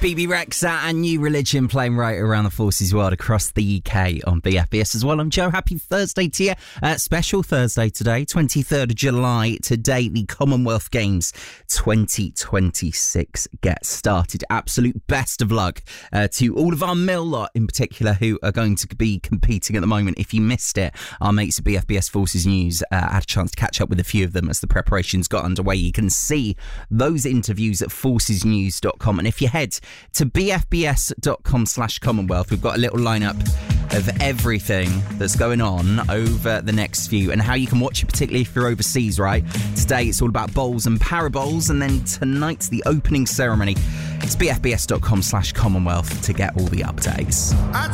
BB Rexa and New Religion playing right around the forces world across the UK on BFBS as well. I'm Joe. Happy Thursday to you. Special Thursday today, 23rd of July. Today, the Commonwealth Games 2026 get started. Absolute best of luck to all of our mill lot in particular who are going to be competing at the moment. If you missed it, our mates at BFBS Forces News had a chance to catch up with a few of them as the preparations got underway. You can see those interviews at forcesnews.com. And if you head to bfbs.com/Commonwealth, we've got a little lineup of everything that's going on over the next few and how you can watch it, particularly if you're overseas, right? Today it's all about bowls and parabols, and then tonight's the opening ceremony. It's bfbs.com/Commonwealth to get all the updates.